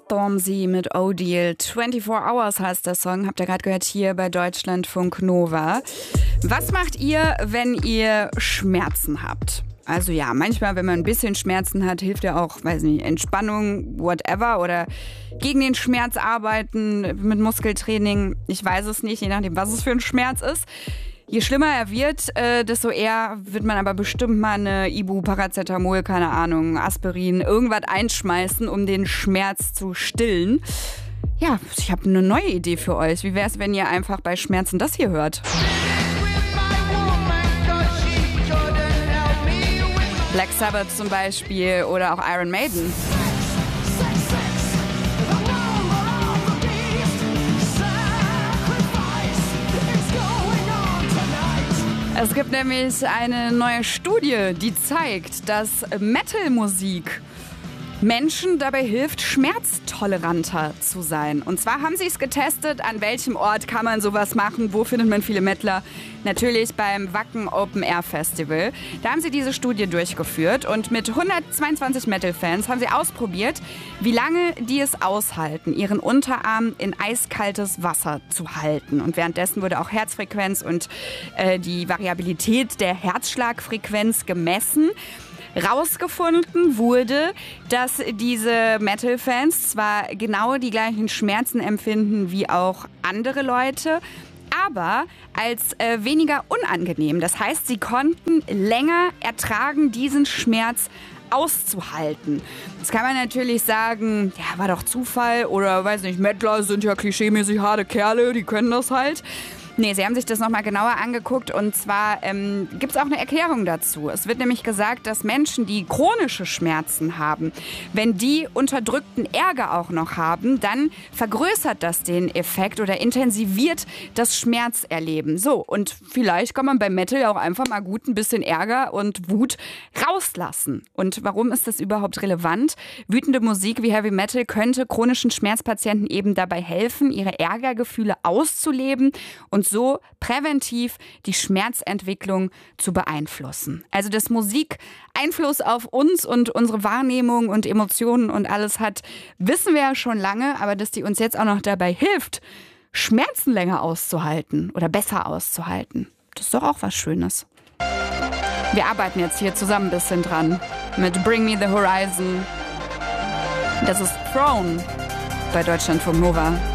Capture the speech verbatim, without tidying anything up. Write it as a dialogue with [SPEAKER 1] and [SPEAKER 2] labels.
[SPEAKER 1] Stormzy mit Odile. vierundzwanzig Hours heißt der Song, habt ihr gerade gehört hier bei Deutschlandfunk Nova. Was macht ihr, wenn ihr Schmerzen habt? Also ja, manchmal, wenn man ein bisschen Schmerzen hat, hilft ja auch, weiß nicht, Entspannung, whatever. Oder gegen den Schmerz arbeiten mit Muskeltraining. Ich weiß es nicht, je nachdem, was es für ein Schmerz ist. Je schlimmer er wird, äh, desto eher wird man aber bestimmt mal eine Ibu, Paracetamol, keine Ahnung, Aspirin, irgendwas einschmeißen, um den Schmerz zu stillen. Ja, ich habe eine neue Idee für euch. Wie wäre es, wenn ihr einfach bei Schmerzen das hier hört? Black Sabbath zum Beispiel oder auch Iron Maiden. Es gibt nämlich eine neue Studie, die zeigt, dass Metal-Musik Menschen dabei hilft, schmerztoleranter zu sein. Und zwar haben sie es getestet, an welchem Ort kann man sowas machen, wo findet man viele Metaler? Natürlich beim Wacken Open Air Festival. Da haben sie diese Studie durchgeführt und mit hundertzweiundzwanzig Metal-Fans haben sie ausprobiert, wie lange die es aushalten, ihren Unterarm in eiskaltes Wasser zu halten. Und währenddessen wurde auch Herzfrequenz und äh, die Variabilität der Herzschlagfrequenz gemessen. Rausgefunden wurde, dass diese Metal-Fans zwar genau die gleichen Schmerzen empfinden wie auch andere Leute, aber als äh, weniger unangenehm. Das heißt, sie konnten länger ertragen, diesen Schmerz auszuhalten. Jetzt kann man natürlich sagen, ja, war doch Zufall oder, weiß nicht, Mettler sind ja klischeemäßig harte Kerle, die können das halt. Nee, sie haben sich das nochmal genauer angeguckt und zwar ähm, gibt es auch eine Erklärung dazu. Es wird nämlich gesagt, dass Menschen, die chronische Schmerzen haben, wenn die unterdrückten Ärger auch noch haben, dann vergrößert das den Effekt oder intensiviert das Schmerzerleben. So, und vielleicht kann man bei Metal auch einfach mal gut ein bisschen Ärger und Wut rauslassen. Und warum ist das überhaupt relevant? Wütende Musik wie Heavy Metal könnte chronischen Schmerzpatienten eben dabei helfen, ihre Ärgergefühle auszuleben und so präventiv die Schmerzentwicklung zu beeinflussen. Also dass Musik Einfluss auf uns und unsere Wahrnehmung und Emotionen und alles hat, wissen wir ja schon lange, aber dass die uns jetzt auch noch dabei hilft, Schmerzen länger auszuhalten oder besser auszuhalten, das ist doch auch was Schönes. Wir arbeiten jetzt hier zusammen ein bisschen dran mit Bring Me the Horizon. Das ist Throne bei Deutschlandfunk Nova.